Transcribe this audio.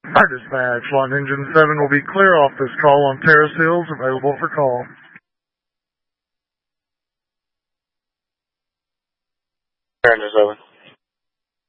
Our dispatch, Lot Engine 7 will be clear off this call on Terrace Hills, available for call. Engine 7.